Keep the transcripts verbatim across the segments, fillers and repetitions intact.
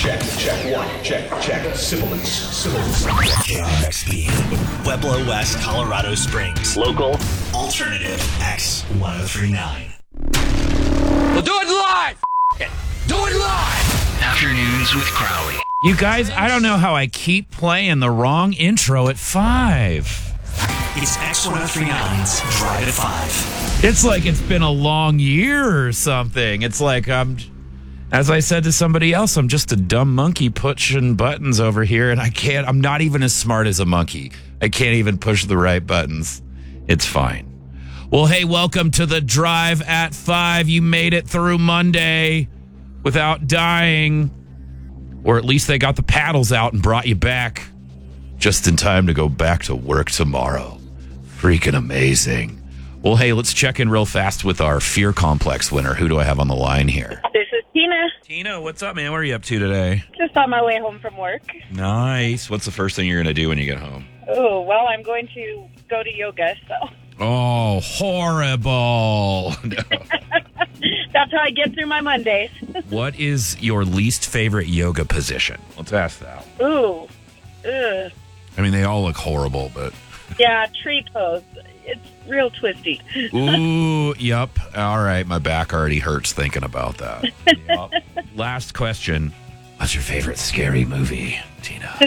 check, check. One, check, check. Sibilance, sibilance. K R X P, Pueblo West, Colorado Springs. Local, alternative, X one oh three nine. We'll do it live! F- it. Do it live! Afternoons with Crowley. You guys, I don't know how I keep playing the wrong intro at five. It's X one oh three nine's Drive at five. It's like it's been a long year or something. It's like I'm, as I said to somebody else, I'm just a dumb monkey pushing buttons over here, and I can't, I'm not even as smart as a monkey. I can't even push the right buttons. It's fine. Well, hey, welcome to the Drive at five. You made it through Monday without dying. Or at least they got the paddles out and brought you back just in time to go back to work tomorrow. Freaking amazing. Well, hey, let's check in real fast with our Fear Complex winner. Who do I have on the line here? This is Tina. Tina, what's up, man? What are you up to today? Just on my way home from work. Nice. What's the first thing you're going to do when you get home? Oh, well, I'm going to go to yoga, so. Oh, horrible. No. That's how I get through my Mondays. What is your least favorite yoga position? Let's ask that. Ooh. Ugh. I mean, they all look horrible, but... Yeah, tree pose. It's real twisty. Ooh, yep. All right, my back already hurts thinking about that. Yep. Last question. What's your favorite scary movie, Tina?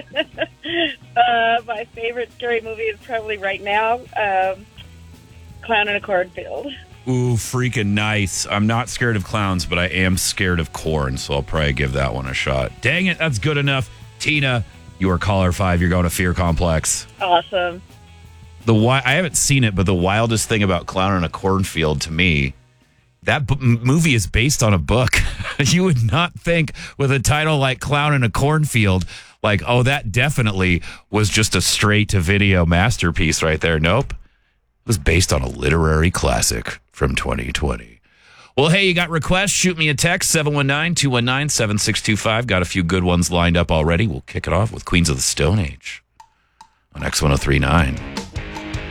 uh, my favorite scary movie is probably right now, um, Clown in a Cornfield. Ooh, freaking nice. I'm not scared of clowns, but I am scared of corn, so I'll probably give that one a shot. Dang it, that's good enough. Tina, you are caller five. You're going to Fear Complex. Awesome. The wi- I haven't seen it, but the wildest thing about Clown in a Cornfield to me, that b- movie is based on a book. You would not think with a title like Clown in a Cornfield, like, oh, that definitely was just a straight-to-video masterpiece right there. Nope. It was based on a literary classic from twenty twenty. Well, hey, you got requests? Shoot me a text, seven one nine, two one nine, seven six two five. Got a few good ones lined up already. We'll kick it off with Queens of the Stone Age on X one oh three nine.